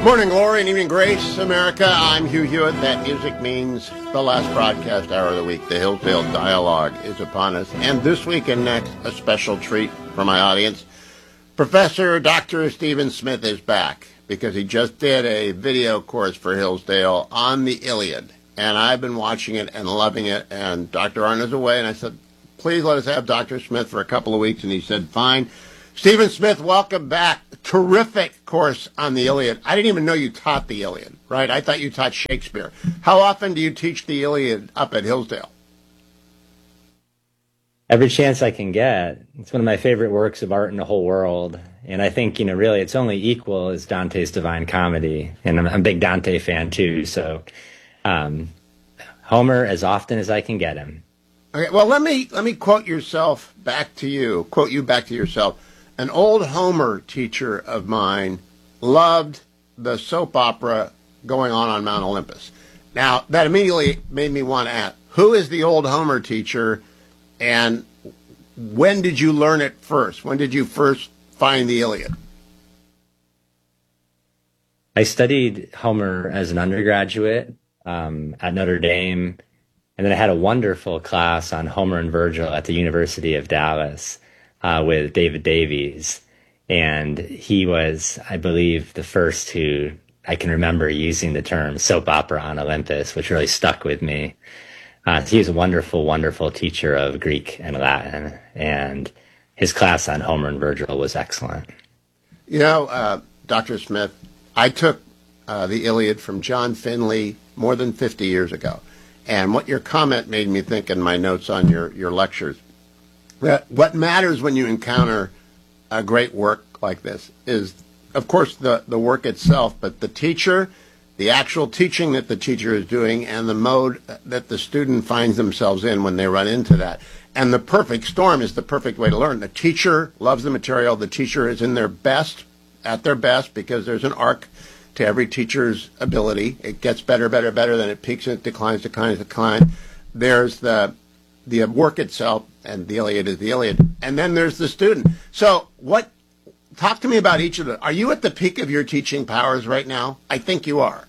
Morning glory and evening grace, America. I'm Hugh Hewitt. That music means the last broadcast hour of the week. The Hillsdale Dialogue is upon us. And this week and next, a special treat for my audience. Professor Dr. Stephen Smith is back because he just did a video course for Hillsdale on the Iliad. And I've been watching it and loving it. And Dr. Arndt is away. And I said, please let us have Dr. Smith for a couple of weeks. And he said, fine. Stephen Smith, welcome back. Terrific course on the Iliad. I didn't even know you taught the Iliad, right? I thought you taught Shakespeare. How often do you teach the Iliad up at Hillsdale? Every chance I can get. It's one of my favorite works of art in the whole world. And I think, really it's only equal as Dante's Divine Comedy. And I'm a big Dante fan too. So Homer as often as I can get him. Okay, well, let me quote you back to yourself. An old Homer teacher of mine loved the soap opera going on Mount Olympus. Now, that immediately made me want to ask, who is the old Homer teacher, and when did you learn it first? When did you first find the Iliad? I studied Homer as an undergraduate at Notre Dame, and then I had a wonderful class on Homer and Virgil at the University of Dallas. With David Davies, and he was, I believe, the first who I can remember using the term soap opera on Olympus, which really stuck with me. He was a wonderful, wonderful teacher of Greek and Latin, and his class on Homer and Virgil was excellent. Dr. Smith, I took the Iliad from John Finley more than 50 years ago, and what your comment made me think in my notes on your lectures. What matters when you encounter a great work like this is, of course, the work itself, but the teacher, the actual teaching that the teacher is doing, and the mode that the student finds themselves in when they run into that. And the perfect storm is the perfect way to learn. The teacher loves the material. The teacher is at their best, because there's an arc to every teacher's ability. It gets better, then it peaks and it declines. There's the work itself, and the Iliad is the Iliad. And then there's the student. So talk to me about each of them. Are you at the peak of your teaching powers right now? I think you are.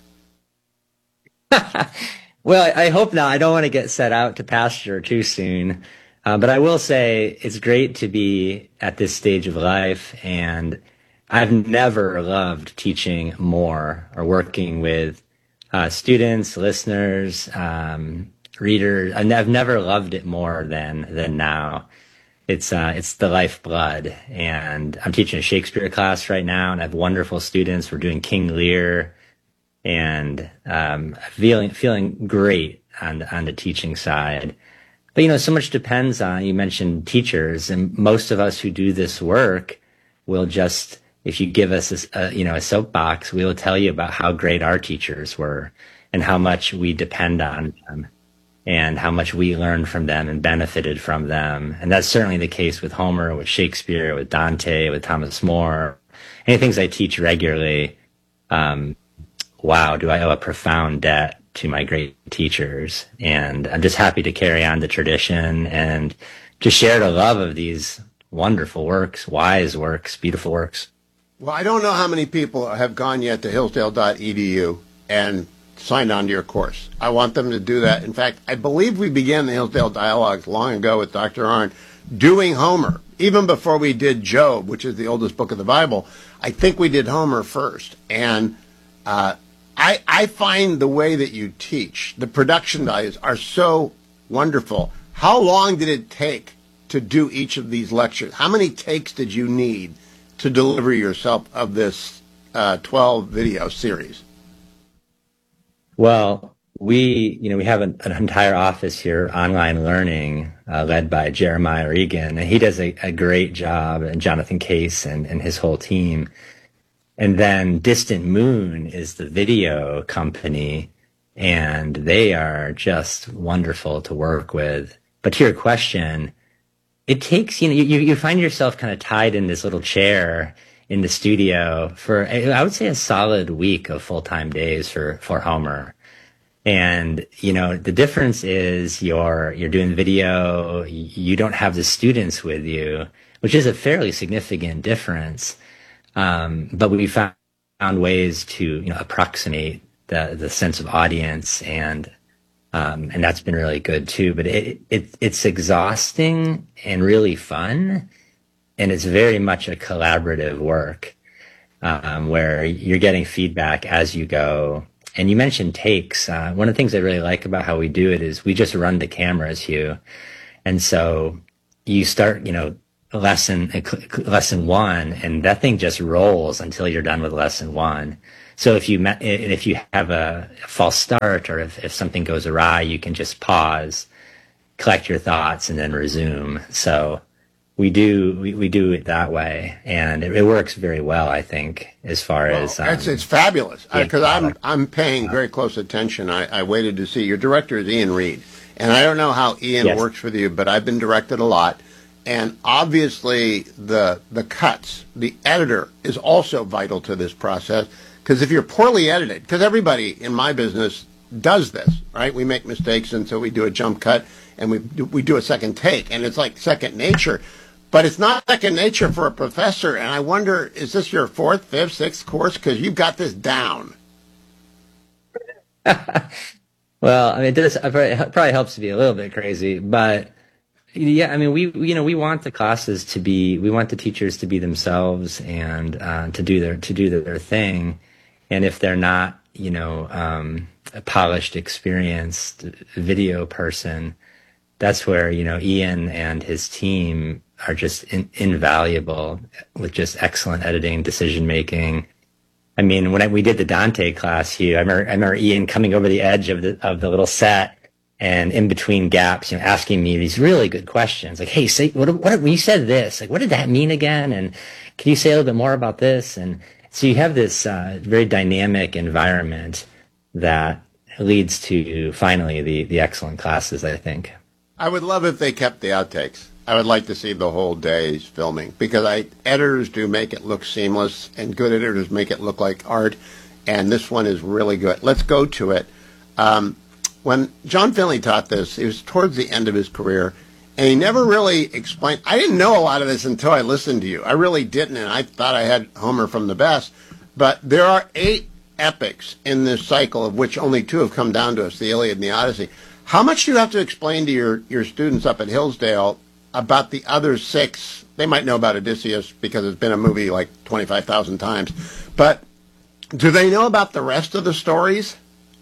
Well, I hope not. I don't want to get set out to pasture too soon. But I will say it's great to be at this stage of life, and I've never loved teaching more or working with students, listeners, readers. I've never loved it more than now. It's the lifeblood, and I'm teaching a Shakespeare class right now, and I have wonderful students. We're doing King Lear, and feeling great on the teaching side. But so much depends on, you mentioned teachers, and most of us who do this work will just, if you give us a soapbox, we will tell you about how great our teachers were and how much we depend on them, and how much we learned from them and benefited from them. And that's certainly the case with Homer, with Shakespeare, with Dante, with Thomas More. Any things I teach regularly, wow, do I owe a profound debt to my great teachers. And I'm just happy to carry on the tradition and just share the love of these wonderful works, wise works, beautiful works. Well, I don't know how many people have gone yet to hillsdale.edu and signed on to your course. I want them to do that. In fact, I believe we began the Hillsdale Dialogues long ago with Dr. Arndt doing Homer. Even before we did Job, which is the oldest book of the Bible, I think we did Homer first. And I find the way that you teach, the production values are so wonderful. How long did it take to do each of these lectures? How many takes did you need to deliver yourself of this 12 video series? Well, we have an entire office here, online learning, led by Jeremiah Regan, and he does a great job, and Jonathan Case and his whole team. And then Distant Moon is the video company, and they are just wonderful to work with. But to your question, it takes, you find yourself kind of tied in this little chair in the studio for, I would say, a solid week of full-time days for Homer. And, the difference is you're doing video, you don't have the students with you, which is a fairly significant difference. But we found ways to, approximate the sense of audience, and that's been really good too. But it's exhausting and really fun, and it's very much a collaborative work, where you're getting feedback as you go. And you mentioned takes. One of the things I really like about how we do it is we just run the cameras, Hugh. And so you start, lesson one, and that thing just rolls until you're done with lesson one. So if you have a false start, or if something goes awry, you can just pause, collect your thoughts, and then resume. So we do it that way, and it works very well, I think, as far as it's fabulous, because I'm paying very close attention. I waited to see your director is Ian Reed, and I don't know how Ian works with you, but I've been directed a lot, and obviously the cuts, the editor is also vital to this process, because if you're poorly edited, because everybody in my business does this, right? We make mistakes, and so we do a jump cut, and we do a second take, and it's like second nature. But it's not second nature for a professor, and I wonder, is this your fourth, fifth, sixth course? Because you've got this down. Well, I mean, it probably helps to be a little bit crazy, but yeah, I mean, we want the classes to be, we want the teachers to be themselves, and to do their thing, and if they're not, a polished, experienced video person, that's where, Ian and his team are just invaluable with just excellent editing, decision making. I mean, when we did the Dante class, Hugh, I remember Ian coming over the edge of the little set, and in between gaps, asking me these really good questions, like, "Hey, say what when you said this, like, what did that mean again? And can you say a little bit more about this?" And so you have this very dynamic environment that leads to finally the excellent classes, I think. I would love if they kept the outtakes. I would like to see the whole day's filming, because editors do make it look seamless, and good editors make it look like art, and this one is really good. Let's go to it. When John Finley taught this, it was towards the end of his career, and he never really explained. I didn't know a lot of this until I listened to you. I really didn't, and I thought I had Homer from the best. But there are 8 epics in this cycle, of which only 2 have come down to us, the Iliad and the Odyssey. How much do you have to explain to your students up at Hillsdale about the other 6? They might know about Odysseus because it's been a movie like 25,000 times. But do they know about the rest of the stories?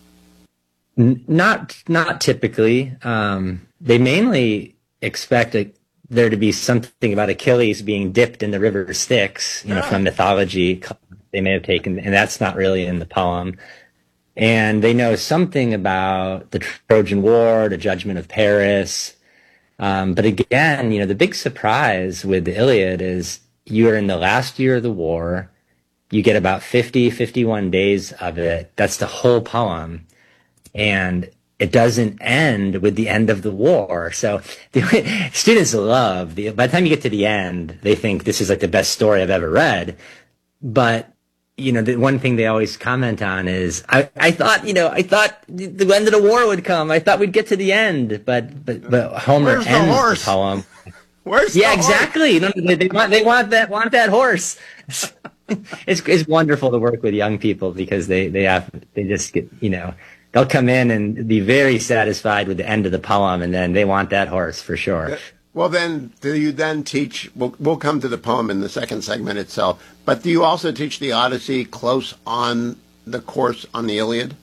Not typically. They mainly expect there to be something about Achilles being dipped in the river Styx, from mythology they may have taken, and that's not really in the poem. And they know something about the Trojan War, the Judgment of Paris. But again, the big surprise with the Iliad is you're in the last year of the war. You get about 51 days of it. That's the whole poem. And it doesn't end with the end of the war. So students love by the time you get to the end, they think this is like the best story I've ever read. But the one thing they always comment on is, I thought the end of the war would come. I thought we'd get to the end, but Homer ends the poem. Where's the horse? Exactly. They want that horse. It's wonderful to work with young people, because they just get, they'll come in and be very satisfied with the end of the poem, and then they want that horse for sure. Well, then, do you then teach, we'll come to the poem in the second segment itself, but do you also teach the Odyssey close on the course on the Iliad?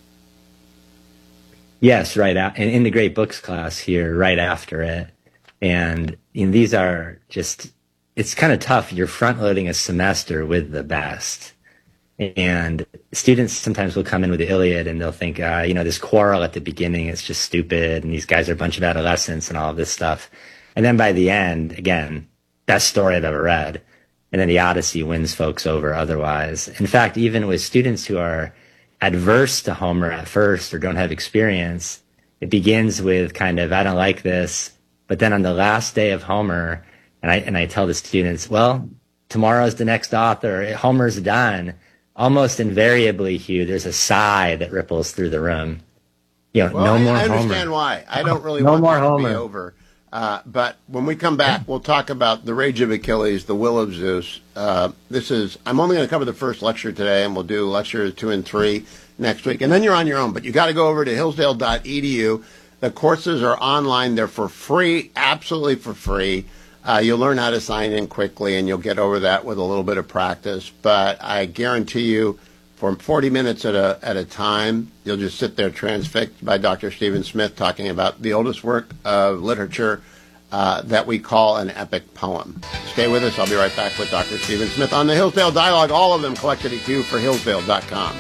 Yes, right out in the Great Books class here, right after it. And these are just, it's kind of tough. You're front loading a semester with the best. And students sometimes will come in with the Iliad and they'll think, this quarrel at the beginning is just stupid, and these guys are a bunch of adolescents and all of this stuff. And then by the end, again, best story I've ever read. And then the Odyssey wins folks over otherwise. In fact, even with students who are adverse to Homer at first or don't have experience, it begins with kind of, I don't like this. But then on the last day of Homer, and I tell the students, well, tomorrow's the next author. Homer's done. Almost invariably, Hugh, there's a sigh that ripples through the room. No more Homer. I understand why. I don't really no want more that to Homer. be over. But when we come back, we'll talk about The Rage of Achilles, The Will of Zeus. I'm only going to cover the first lecture today, and we'll do lectures 2 and 3 next week. And then you're on your own, but you got to go over to hillsdale.edu. The courses are online. They're for free, absolutely for free. You'll learn how to sign in quickly, and you'll get over that with a little bit of practice. But I guarantee you, for 40 minutes at a time, you'll just sit there transfixed by Dr. Stephen Smith talking about the oldest work of literature that we call an epic poem. Stay with us. I'll be right back with Dr. Stephen Smith on the Hillsdale Dialogue, all of them collected at you for Hillsdale.com.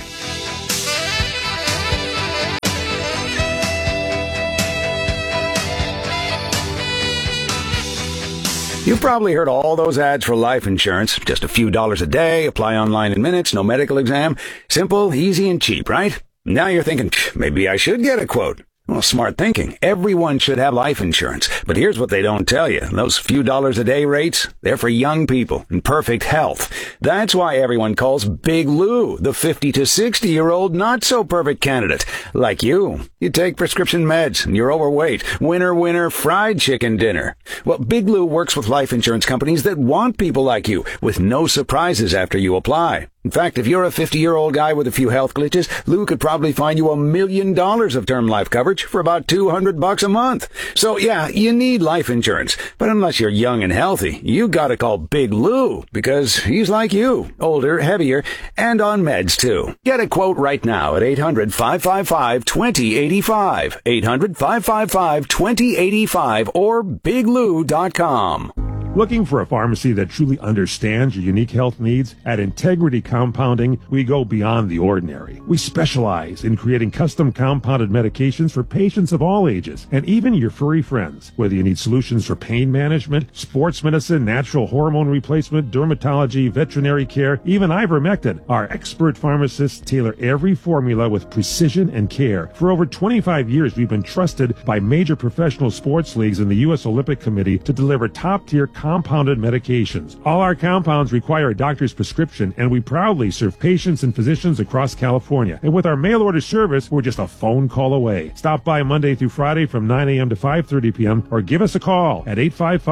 You've probably heard all those ads for life insurance. Just a few dollars a day, apply online in minutes, no medical exam. Simple, easy, and cheap, right? Now you're thinking, maybe I should get a quote. Well, smart thinking. Everyone should have life insurance. But here's what they don't tell you. Those few dollars a day rates, they're for young people in perfect health. That's why everyone calls Big Lou the 50 to 60-year-old not-so-perfect candidate. Like you. You take prescription meds and you're overweight. Winner, winner, fried chicken dinner. Well, Big Lou works with life insurance companies that want people like you with no surprises after you apply. In fact, if you're a 50-year-old guy with a few health glitches, Lou could probably find you $1 million of term life coverage for about $200 a month. So yeah, you need life insurance. But unless you're young and healthy, you gotta call Big Lou, because he's like you, older, heavier, and on meds too. Get a quote right now at 800-555-2085, 800-555-2085, or biglou.com. Looking for a pharmacy that truly understands your unique health needs? At Integrity Compounding, we go beyond the ordinary. We specialize in creating custom compounded medications for patients of all ages, and even your furry friends. Whether you need solutions for pain management, sports medicine, natural hormone replacement, dermatology, veterinary care, even ivermectin, our expert pharmacists tailor every formula with precision and care. For over 25 years, we've been trusted by major professional sports leagues and the U.S. Olympic Committee to deliver top-tier compounded medications. All our compounds require a doctor's prescription, and we proudly serve patients and physicians across California. And with our mail order service, we're just a phone call away. Stop by Monday through Friday from 9 a.m. to 5:30 p.m. or give us a call at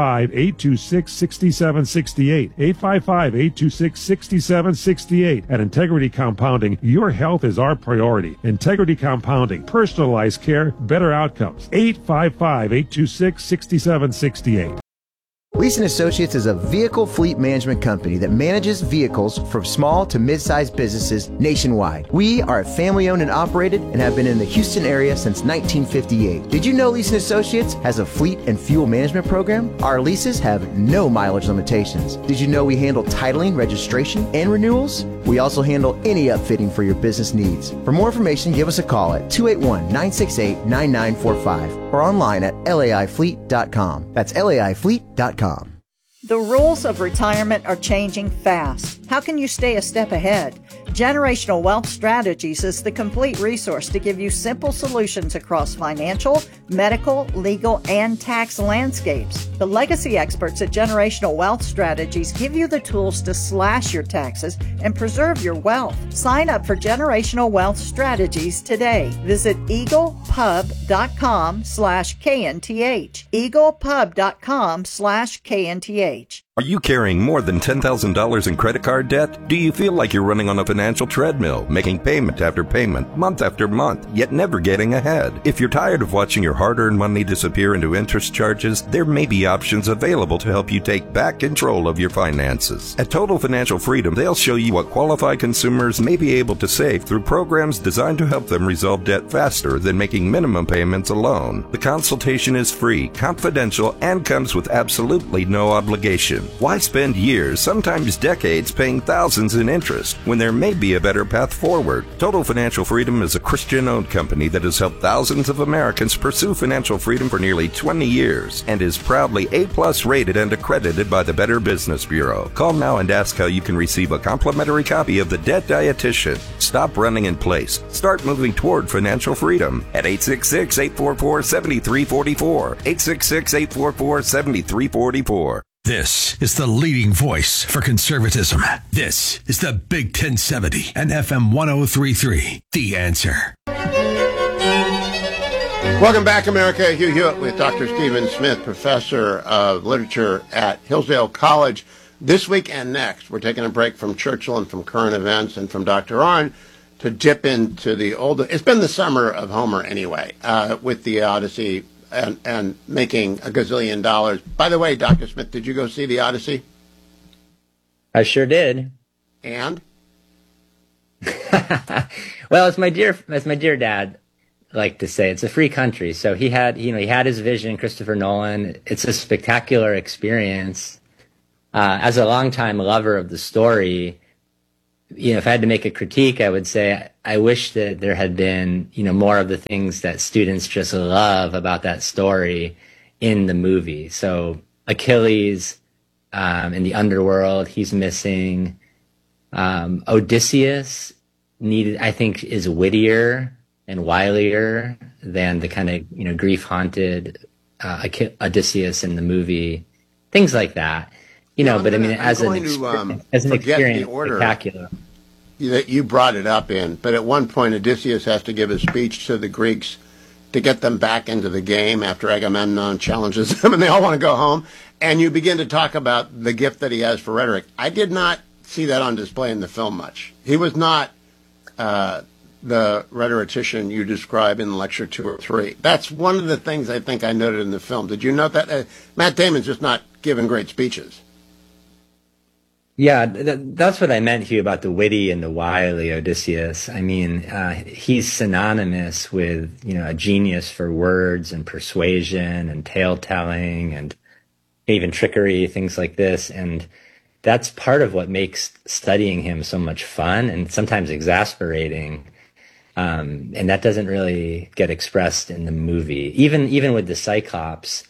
855-826-6768. 855-826-6768. At Integrity Compounding, your health is our priority. Integrity Compounding, personalized care, better outcomes. 855-826-6768. Leeson Associates is a vehicle fleet management company that manages vehicles from small to mid-sized businesses nationwide. We are family-owned and operated and have been in the Houston area since 1958. Did you know Leeson Associates has a fleet and fuel management program? Our leases have no mileage limitations. Did you know we handle titling, registration, and renewals? We also handle any upfitting for your business needs. For more information, give us a call at 281-968-9945 or online at laifleet.com. That's laifleet.com. The rules of retirement are changing fast. How can you stay a step ahead? Generational Wealth Strategies is the complete resource to give you simple solutions across financial, medical, legal, and tax landscapes. The legacy experts at Generational Wealth Strategies give you the tools to slash your taxes and preserve your wealth. Sign up for Generational Wealth Strategies today. Visit eaglepub.com/KNTH. eaglepub.com/KNTH. Are you carrying more than $10,000 in credit card debt? Do you feel like you're running on a financial treadmill, making payment after payment, month after month, yet never getting ahead? If you're tired of watching your hard-earned money disappear into interest charges, there may be options available to help you take back control of your finances. At Total Financial Freedom, they'll show you what qualified consumers may be able to save through programs designed to help them resolve debt faster than making minimum payments alone. The consultation is free, confidential, and comes with absolutely no obligation. Why spend years, sometimes decades, paying thousands in interest when there may be a better path forward? Total Financial Freedom is a Christian-owned company that has helped thousands of Americans pursue financial freedom for nearly 20 years and is proudly A+ rated and accredited by the Better Business Bureau. Call now and ask how you can receive a complimentary copy of The Debt Dietitian. Stop running in place. Start moving toward financial freedom at 866-844-7344. 866-844-7344. This is the leading voice for conservatism. This is the Big 1070 and FM 1033. The Answer. Welcome back, America. Hugh Hewitt with Dr. Stephen Smith, professor of literature at Hillsdale College. This week and next, we're taking a break from Churchill and from current events and from Dr. Arnn to dip into the old. It's been the summer of Homer anyway, with the Odyssey and making a gazillion dollars. By the way, Dr. Smith, did you go see the Odyssey? I sure did. And? Well, as my dear dad liked to say, it's a free country. So he had his vision, Christopher Nolan. It's a spectacular experience. As a longtime lover of the story, if I had to make a critique, I would say I wish that there had been, more of the things that students just love about that story in the movie. So Achilles, in the underworld, he's missing. Odysseus is wittier and wilier than the kind of, grief-haunted Odysseus in the movie. Things like that. As an experience, spectacular. That you brought it up in, but at one point Odysseus has to give a speech to the Greeks to get them back into the game after Agamemnon challenges them and they all want to go home. And you begin to talk about the gift that he has for rhetoric. I did not see that on display in the film much. He was not the rhetorician you describe in lecture 2 or 3. That's one of the things I think I noted in the film. Did you note that? Matt Damon's just not giving great speeches. Yeah, that's what I meant, Hugh, about the witty and the wily Odysseus. I mean, he's synonymous with, a genius for words and persuasion and tale-telling and even trickery, things like this. And that's part of what makes studying him so much fun and sometimes exasperating. And that doesn't really get expressed in the movie. Even with the Cyclops,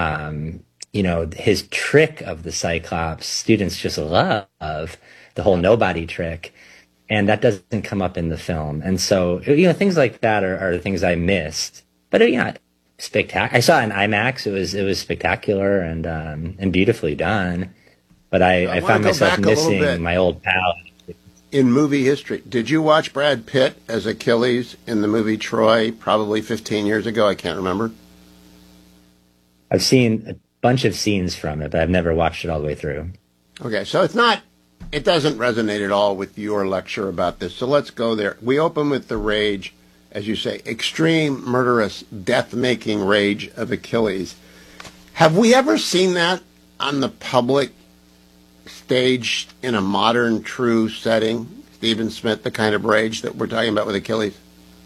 his trick of the Cyclops, students just love the whole nobody trick. And that doesn't come up in the film. And so, things like that are the things I missed. But, spectacular. I saw it in IMAX. It was spectacular and beautifully done. But I found myself missing my old pal. In movie history, did you watch Brad Pitt as Achilles in the movie Troy probably 15 years ago? I can't remember. I've seen a bunch of scenes from it, but I've never watched it all the way through. Okay, so it doesn't resonate at all with your lecture about this. So let's go there. We open with the rage, as you say, extreme, murderous, death-making rage of Achilles. Have we ever seen that on the public stage in a modern, true setting? Stephen Smith, the kind of rage that we're talking about with Achilles?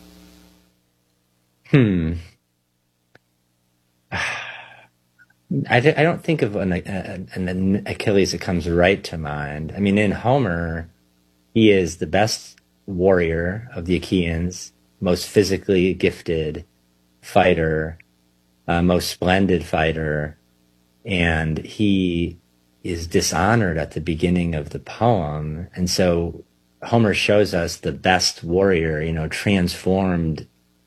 I don't think of an Achilles that comes right to mind. I mean, in Homer, he is the best warrior of the Achaeans, most physically gifted fighter, most splendid fighter, and he is dishonored at the beginning of the poem. And so Homer shows us the best warrior, transformed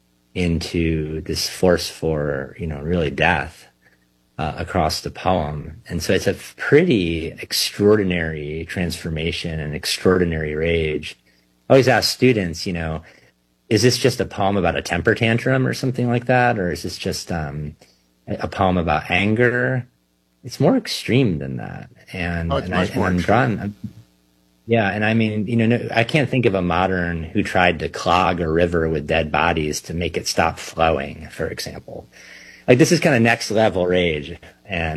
into this force for, really death across the poem. And so it's a pretty extraordinary transformation and extraordinary rage. I always ask students, is this just a poem about a temper tantrum or something like that? Or is this just a poem about anger? It's more extreme than that. And, it's and, much more I'm extreme. drawn. Yeah, and I mean, I can't think of a modern who tried to clog a river with dead bodies to make it stop flowing, for example. Like, this is kind of next level rage. And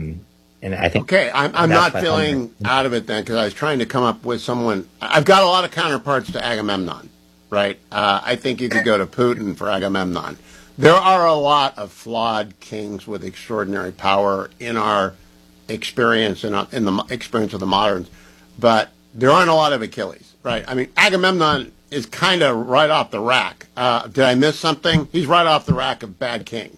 I think. Okay, I'm not feeling out of it then, because I was trying to come up with someone. I've got a lot of counterparts to Agamemnon, right? I think you could go to Putin for Agamemnon. There are a lot of flawed kings with extraordinary power in our experience and in the experience of the moderns, but there aren't a lot of Achilles, right? I mean, Agamemnon is kind of right off the rack. Did I miss something? He's right off the rack of bad king.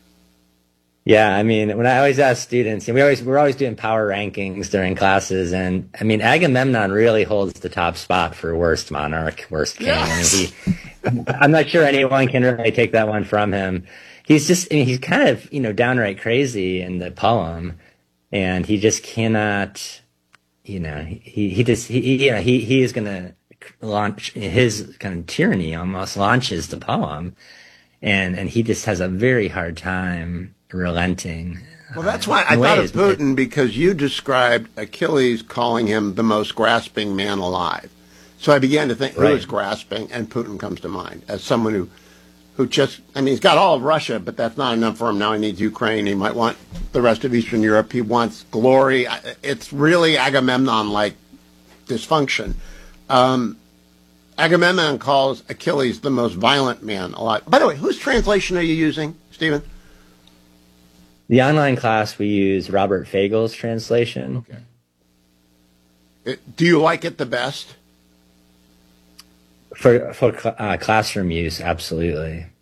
Yeah, I mean, when I always ask students, and we're always doing power rankings during classes, and I mean, Agamemnon really holds the top spot for worst monarch, worst king. Yes. I mean, I'm not sure anyone can really take that one from him. He's kind of, downright crazy in the poem, and he just cannot, he is going to launch his kind of tyranny, almost launches the poem. and he just has a very hard time relenting. Well, that's why I thought of Putin, because you described Achilles calling him the most grasping man alive. So I began to think, who is grasping? And Putin comes to mind as someone who just, I mean, he's got all of Russia, but that's not enough for him. Now he needs Ukraine. He might want the rest of Eastern Europe. He wants glory. It's really Agamemnon-like dysfunction. Agamemnon calls Achilles the most violent man alive. By the way, whose translation are you using, Stephen? The online class, we use Robert Fagel's translation. Okay. Do you like it the best? For classroom use, absolutely.